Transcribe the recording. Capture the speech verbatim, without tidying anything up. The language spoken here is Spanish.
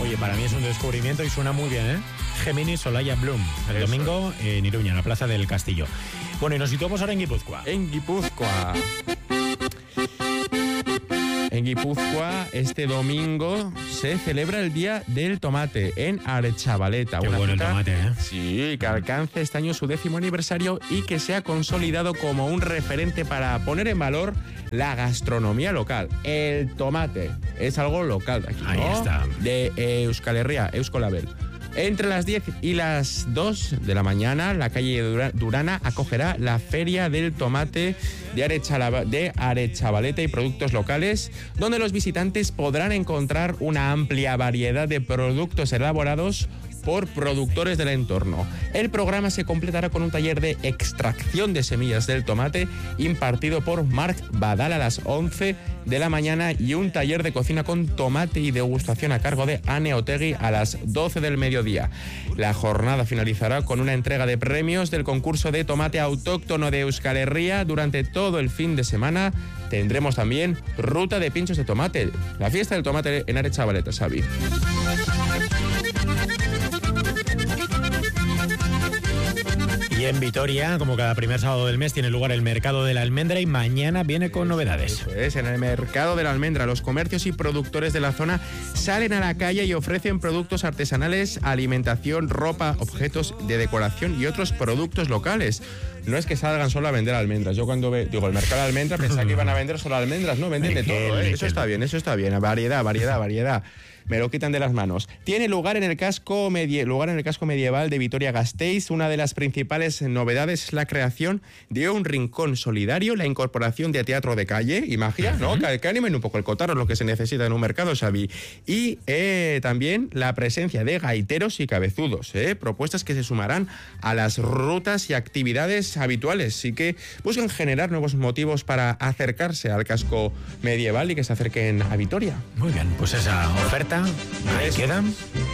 Oye, para mí es un descubrimiento y suena muy bien, ¿eh? Géminis Olaya Bloom, el Eso. domingo en Iruña, en la Plaza del Castillo. Bueno, y nos situamos ahora en Guipúzcoa. En Guipúzcoa. En Guipúzcoa, este domingo se celebra el Día del Tomate en Aretxabaleta. Qué una bueno el cita, tomate, ¿eh? Sí, que alcanza este año su décimo aniversario y que se ha consolidado como un referente para poner en valor la gastronomía local. El tomate es algo local de aquí, Ahí ¿no? está. De eh, Euskal Herria, Euskolabel. Entre las diez y las dos de la mañana, la calle Dura- Durana acogerá la Feria del Tomate de, Arechalaba- de Aretxabaleta y productos locales, donde los visitantes podrán encontrar una amplia variedad de productos elaborados por productores del entorno. El programa se completará con un taller de extracción de semillas del tomate impartido por Marc Badal a las once de la mañana y un taller de cocina con tomate y degustación a cargo de Ane Otegui a las doce del mediodía. La jornada finalizará con una entrega de premios del concurso de tomate autóctono de Euskal Herria. Durante todo el fin de semana tendremos también ruta de pinchos de tomate. La fiesta del tomate en Aretxabaleta, Xavi. Y en Vitoria, como cada primer sábado del mes, tiene lugar el Mercado de la Almendra y mañana viene con novedades. Eso es, en el mercado de la almendra, los comercios y productores de la zona salen a la calle y ofrecen productos artesanales, alimentación, ropa, objetos de decoración y otros productos locales. No es que salgan solo a vender almendras. Yo cuando ve, digo el mercado de almendra pensaba que iban a vender solo almendras. No, venden de todo, ¿eh? Eso está bien, eso está bien. Variedad, variedad, variedad. Me lo quitan de las manos. Tiene lugar en el casco medie- lugar en el casco medieval de Vitoria-Gasteiz. Una de las principales novedades es la creación de un rincón solidario, la incorporación de teatro de calle y magia, ¿no? Que, que animen un poco el cotarro, lo que se necesita en un mercado, Xavi. Y eh, también la presencia de gaiteros y cabezudos, ¿eh? Propuestas que se sumarán a las rutas y actividades habituales. Sí que buscan generar nuevos motivos para acercarse al casco medieval y que se acerquen a Vitoria. Muy bien, pues esa oferta ahí Eso. queda.